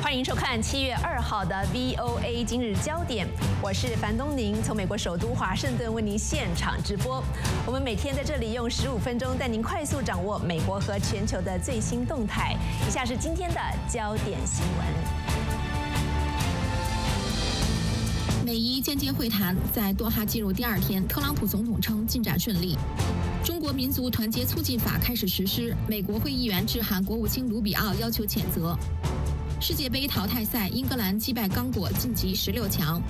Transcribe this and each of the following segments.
欢迎收看7月2号的 VOA 今日焦点，我是樊东宁，从美国首都华盛顿为您现场直播。我们每天在这里用15分钟带您快速掌握美国和全球的最新动态。以下是今天的焦点新闻。 美伊间接会谈在多哈进入第2天，特朗普总统称进展顺利。中国民族团结促进法开始实施，美国会议员致函国务卿卢比奥要求谴责。世界杯淘汰赛，英格兰击败刚果晋级16强。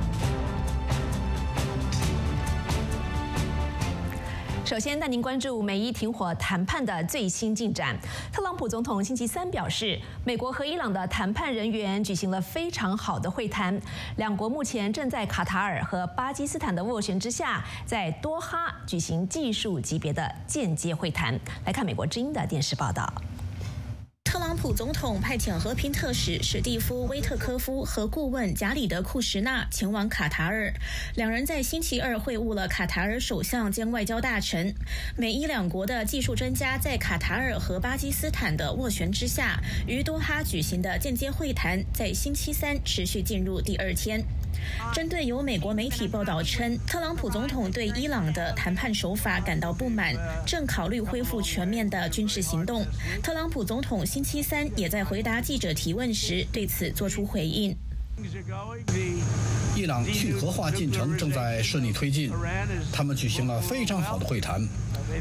首先带您关注美伊停火谈判的最新进展。特朗普总统星期3表示，美国和伊朗的谈判人员举行了非常好的会谈，两国目前正在卡塔尔和巴基斯坦的斡旋之下，在多哈举行技术级别的间接会谈。来看美国之音的电视报道。 特朗普总统派遣和平特使史蒂夫·威特科夫和顾问贾里德·库什纳前往卡塔尔，两人在星期2会晤了卡塔尔首相兼外交大臣。美伊两国的技术专家在卡塔尔和巴基斯坦的斡旋之下，于多哈举行的间接会谈在星期3持续进入第2天。针对有美国媒体报道称，特朗普总统对伊朗的谈判手法感到不满，正考虑恢复全面的军事行动。特朗普总统星期3也在回答记者提问时对此作出回应。 伊朗去核化进程正在顺利推进，他们举行了非常好的会谈。